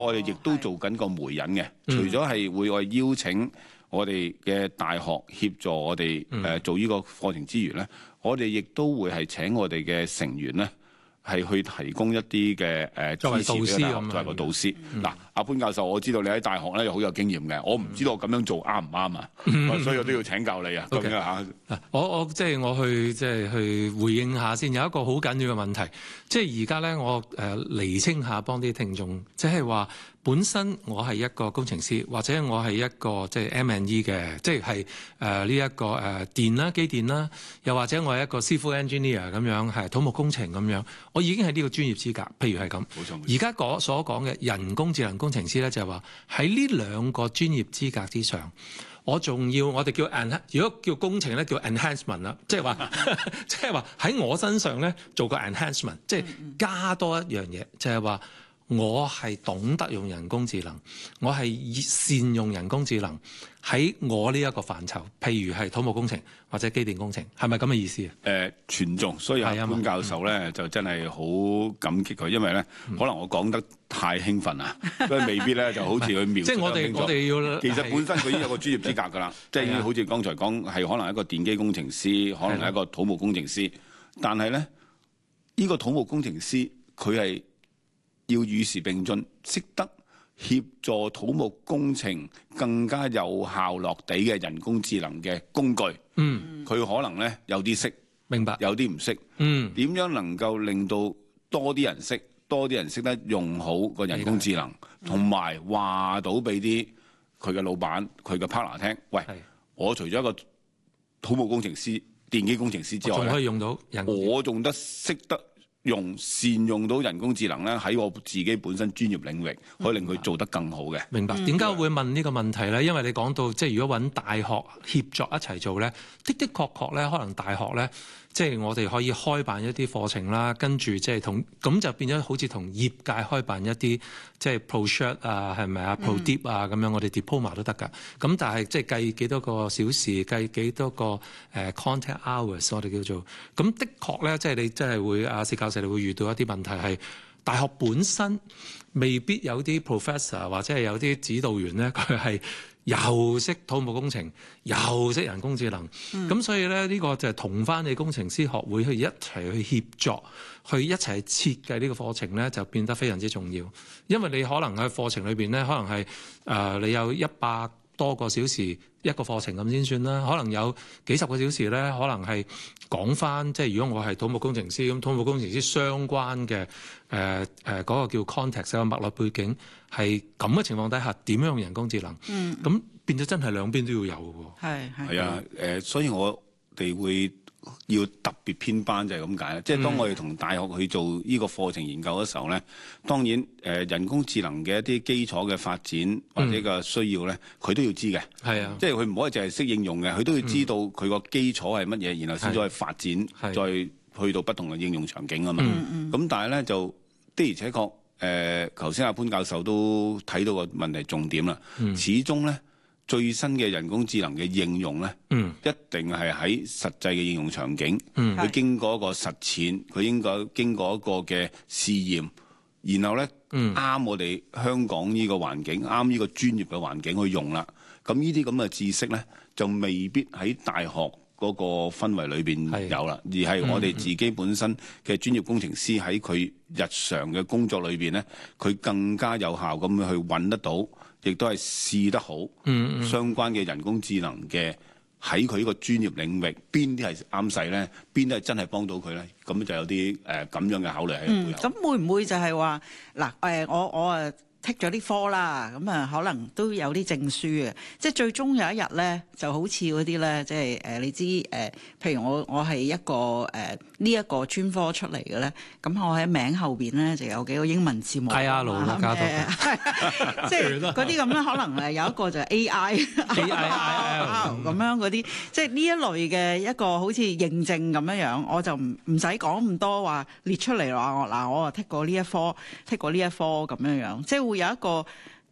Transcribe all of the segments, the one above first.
我哋亦都做緊個媒引嘅，除咗係會邀請我哋嘅大學協助我哋做呢個課程之餘咧，我哋亦都會係請我哋嘅成員咧係去提供一啲嘅作為導師咁， 作為個導師。嗱，阿潘教授，我知道你喺大學咧又好有經驗嘅，我唔知道我咁樣做啱唔啱啊，所以我都要請教你啊。咁樣嚇， 我即係我去回應下先，有一個好緊要嘅問題，即係而家咧我釐清下幫啲聽眾，即係話本身我係一個工程師，或者我係一個即係 M&E 嘅，即係呢一個電啦、機電啦，又或者我係一個 civil engineer 咁樣，係土木工程咁樣，我已經係呢個專業資格。譬如係咁，而家所講嘅人工智能工程師咧，就係話喺呢兩個專業資格之上，我哋叫如果叫工程咧叫 enhancement 啦，即係話喺我身上咧做個 enhancement， 即係加多一樣嘢，就係話我係懂得用人工智能，我係善用人工智能喺我呢一個範疇，譬如係土木工程或者機電工程，係咪咁嘅意思啊？ 全中，所以阿潘教授咧就真係好感激佢，因為咧可能我講得太興奮啦，所以未必咧就好似佢描述得清楚。 即係我哋要其實本身佢已經有個專業資格㗎啦，即係好似剛才講係可能一個電機工程師，可能係一個土木工程師，但係咧呢個土木工程師佢係要與時並進，識得協助土木工程更加有效落地嘅人工智能嘅工具。佢可能咧有啲識， 明白， 有啲唔識。點樣能夠令到多啲人識，多啲人識得用好個人工智能，同埋話到俾啲佢嘅老闆、佢嘅 partner 聽，喂，我除咗一個土木工程師、電機工程師之外， 仲可以用到人工智能， 我仲識得善用到人工智能咧，喺我自己本身專業領域，可以令佢做得更好嘅。 明白。點解我會問呢個問題咧？因為你講到即係如果揾大學協作一齊做咧，的確咧，可能大學咧，即係我哋可以開辦一啲課程啦，跟住即係咁就變咗好似同業界開辦一啲即係 ProShare 啊，係咪啊 ProDeep 啊咁樣，我哋 Diploma 都得㗎。咁但係即係計幾多個小時，計幾多個contact hours， 我哋叫做咁的確咧，即係你真係會薛教授你會遇到一啲問題係大學本身未必有啲 professor 或者係有啲指導員咧，佢係又識土木工程又識人工智能，咁所以咧呢個就係同翻你工程師學會去一齊去協作，去一齊設計呢個課程咧，就變得非常之重要。因為你可能喺課程裏邊咧，可能係你有100多個小時一個課程咁先算啦，可能有幾十個小時咧，可能係講翻即係如果我係土木工程師咁，土木工程師相關嘅嗰個叫 context 個脈絡背景係咁嘅情況底下，點樣用人工智能？咁變咗真係兩邊都要有嘅喎。 係啊，所以我哋會要特別編班就係咁解啦。即係當我哋同大學去做呢個課程研究嘅時候咧，當然人工智能嘅一啲基礎嘅發展或者個需要咧，佢都要知嘅。係啊，即係佢唔可以淨係識應用嘅，佢都要知道佢個基礎係乜嘢，然後先再發展，再去到不同嘅應用場景啊嘛。咁但係咧就的而且確，頭先阿潘教授都睇到個問題重點啦。始終咧，最新嘅人工智能嘅應用咧，一定係喺實際嘅應用場景，佢經過一個實踐，佢應該經過一個嘅試驗，然後咧啱我哋香港呢個環境，啱呢個專業嘅環境去用啦。咁呢啲咁嘅知識咧，就未必喺大學嗰個氛圍裏邊有啦，而係我哋自己本身嘅專業工程師喺佢日常嘅工作裏邊咧，佢更加有效咁去揾得到，亦都係試得好相關嘅人工智能嘅喺佢呢個專業領域，邊啲係啱使咧，邊啲係真係幫到佢咧，咁就有啲咁樣嘅考慮喺度。 咁會唔會就係話嗱我剔咗啲科啦，咁啊可能都有啲證書嘅，即係最終有一日咧，就好似嗰啲咧，即係你知譬如我係一個呢一個專科出嚟嘅咧，咁我喺名後邊咧就有幾個英文字母， 係啊，盧加多， 即係嗰啲咁咧，可能有一個就係 AI 咁樣嗰啲，即係呢一類嘅一個好似認證咁樣樣，我就唔使講咁多話列出嚟話我剔過呢一科，剔過呢一科咁樣樣，即係會有一個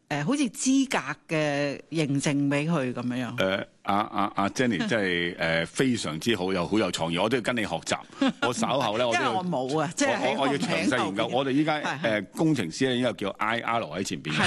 好似資格嘅認證俾佢咁樣。 阿 Jenny 真係非常之好，又好有創意，我都要跟你學習。我稍後咧， 因為我冇啊，即係喺我要詳細研究。我哋依家係工程師咧應該叫 IR 喺前邊。